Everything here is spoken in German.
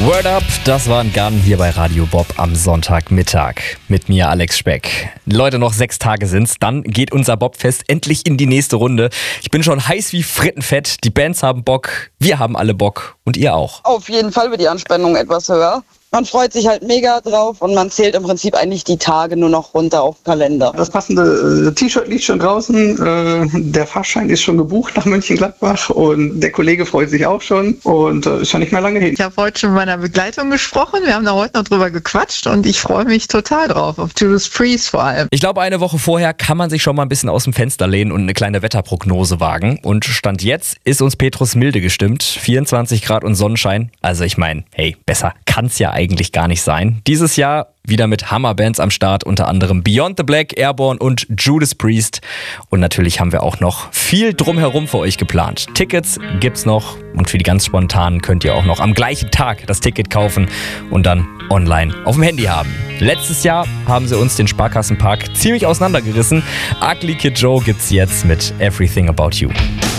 Word Up, das war ein Gun hier bei Radio Bob am Sonntagmittag. Mit mir Alex Speck. Leute, noch 6 Tage sind's, dann geht unser Bobfest endlich in die nächste Runde. Ich bin schon heiß wie Frittenfett, die Bands haben Bock, wir haben alle Bock und ihr auch. Auf jeden Fall wird die Anspannung etwas höher. Man freut sich halt mega drauf und man zählt im Prinzip eigentlich die Tage nur noch runter auf den Kalender. Das passende T-Shirt liegt schon draußen, der Fahrschein ist schon gebucht nach Mönchengladbach und der Kollege freut sich auch schon und ist schon nicht mehr lange hin. Ich habe heute schon mit meiner Begleitung gesprochen, wir haben da heute noch drüber gequatscht und ich freue mich total drauf, auf Judas Priest vor allem. Ich glaube, eine Woche vorher kann man sich schon mal ein bisschen aus dem Fenster lehnen und eine kleine Wetterprognose wagen. Und Stand jetzt ist uns Petrus milde gestimmt, 24 Grad und Sonnenschein. Also ich meine, hey, besser kann's ja eigentlich gar nicht sein. Dieses Jahr wieder mit Hammerbands am Start, unter anderem Beyond the Black, Airborne und Judas Priest. Und natürlich haben wir auch noch viel drumherum für euch geplant. Tickets gibt's noch und für die ganz spontanen könnt ihr auch noch am gleichen Tag das Ticket kaufen und dann online auf dem Handy haben. Letztes Jahr haben sie uns den Sparkassenpark ziemlich auseinandergerissen. Ugly Kid Joe gibt's jetzt mit Everything About You.